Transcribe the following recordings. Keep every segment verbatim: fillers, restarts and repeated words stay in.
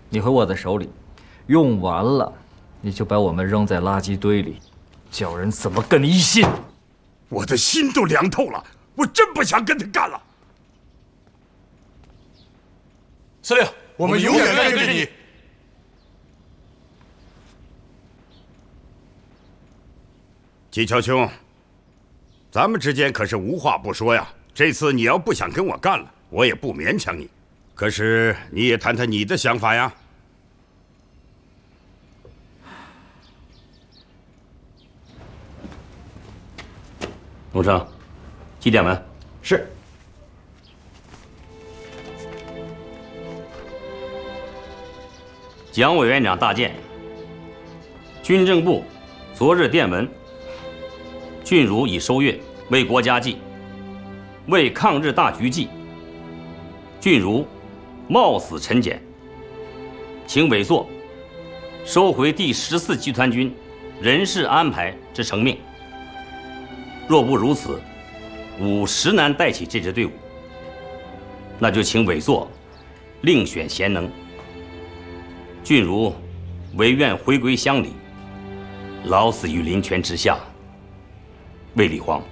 你回我的手里，用完了，你就把我们扔在垃圾堆里，叫人怎么跟你一心？ 我的心都凉透了，我真不想跟他干了。 司令，我们永远跟着你。 纪乔兄，咱们之间可是无话不说呀。这次你要不想跟我干了，我也不勉强你。可是你也谈谈你的想法呀。 董生，几点门？ 是。 蒋委员长大见。军政部昨日电文，俊儒已收阅，为国家计，为抗日大局计。俊儒冒死陈检，请委座收回第十四集团军人事安排之成命。若不如此，吾实难带起这支队伍。那就请委座另选贤能。俊儒唯愿回归乡里，老死于林泉之下。卫立煌。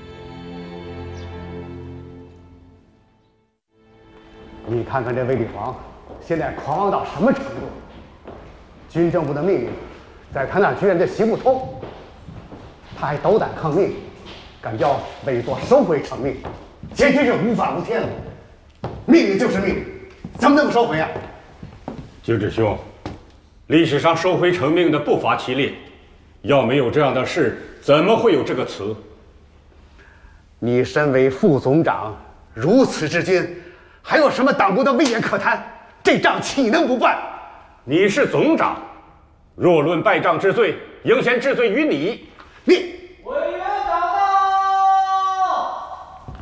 你看看这卫立煌，现在狂妄到什么程度？军政部的命令，在他那居然就行不通，他还斗胆抗命，敢叫委座收回成命，简直是无法无天了。命令就是命令，怎么能不收回啊？ 景志兄，历史上收回成命的不乏其列，要没有这样的事，怎么会有这个词？ 你身为副总长，如此之君，还有什么党部的威严可谈？这仗岂能不办？ 你是总长，若论败仗之罪，应先治罪于你。 你。 委员